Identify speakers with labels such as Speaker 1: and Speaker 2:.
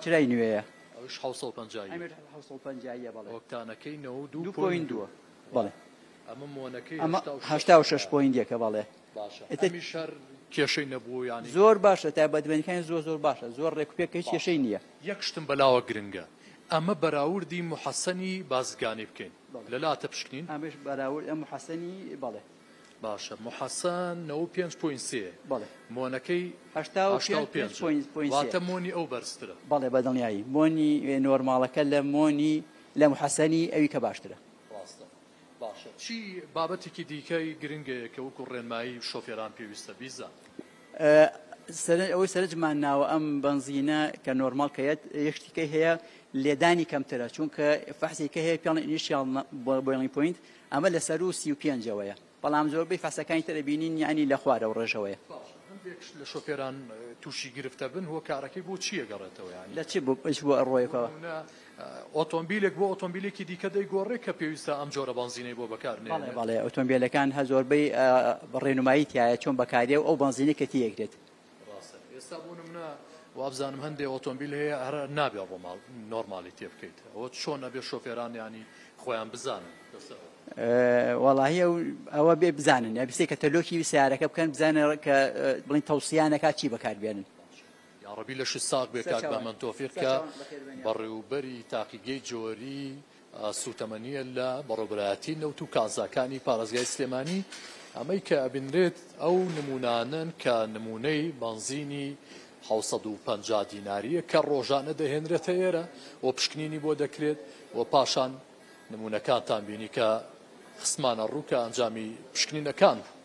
Speaker 1: لیترای نوێیە
Speaker 2: ئەوش 750
Speaker 1: ئەمێ 750 بەڵێ
Speaker 2: ئۆکتانەکەی
Speaker 1: 2.2 بەڵێ
Speaker 2: ئەمە مۆنەکەی
Speaker 1: ئەمە 86 پوینتێکە بەڵێ
Speaker 2: باشە ئەمی شەر کێشەی نەبوو ینی
Speaker 1: زۆر باشە تایبەتمەندیەکانی زۆر باشە زۆر ڕێکوپێک هیچ کێشەی نییە
Speaker 2: یەک شتم بەلاوە گرنگە ئەمە بەراوردی محەسەنی بازرگانی بکەین لە لاتە پشکنین
Speaker 1: ئەمەش بەراورد ئەم محەسەنی بەڵێ
Speaker 2: باشە محەسەن 95.3
Speaker 1: بەڵێ
Speaker 2: مۆنەکەی
Speaker 1: 85.3
Speaker 2: واتە مۆنی ئەو بەرزترە
Speaker 1: بەڵێ بەدڵنیایی مۆنی نۆرماڵەکە لە مۆنی لە محەسەنی ئەوی کە باشترە
Speaker 2: باشە چی بابەتێکی دیکەی گرنگەیە کە وەکو ڕێنمایی شۆفێران پێویستە بیزە
Speaker 1: ئەوەی سەرنجمان ناوە ئەم بنزینە کە نۆرمال کەیت یەکشتیکەی هەیە لێدانی کەمترە چونکە فەحسێکە هەیە پیاڵ ئینیشیال بۆیڵینگ پوینت ئەمە لە سەر و 35ەوەیە بەڵام زۆربەی فەحسەکانی تر دەبینین یعنی لە خوارە و ڕێژەوەیە
Speaker 2: لە شۆفێران تووشی گرفتە بن هۆ کارەکەی بۆ چیە گەڕێتەوە ینی
Speaker 1: لە چی بۆ ئەڕۆیەکەوە
Speaker 2: ئۆتۆمبیلێک بۆ ئۆتۆمبیلێکی دیکە دەیگۆڕێت کە پێویستە ئەم جۆرە بنزینەی بۆ بەکارنێ
Speaker 1: بەڵێ ئۆتۆمبیلەکان هە زۆربەی ڕێنمایی تایە چۆن بەکاریە و ئەو بنزینە کە تیەکرێت
Speaker 2: ئێستا بوونم وابزانم هەندێک ئۆتۆمبیل هەیە هەر نابێ ڕۆماڵ نۆرمالی تێ بکەیت ئەوە چۆن نەبێ شۆفێران ینی خۆیان بزانن
Speaker 1: وەڵاهی ئەوە بێ بزانن یا بیسێ کە تەلۆکی سیارەکە بکەن بزانن کە بڵین تەوسیانەکە چی بەکاربێنن
Speaker 2: یاڕەبی لە شت ساق بێ کاک بە من تۆفیق کە بەڕێوبەری تاقیگەی جۆری سوتەمەنیە لە بەڕێوبەرایەتی نەوت و کازاکانی پارێزگای سلێمانی ئەمەی کە ئەبینرێت ئەو نمونانن کە نمونەی بنزینی 750 دیناریە کە ڕۆژانە دەهێنرێتە ئێرە و پشکنینی بۆ دەکرێت و پاشان نمونەکانتان بینی کە خسمانە ڕووکە ئەنجامی پشکنینەکان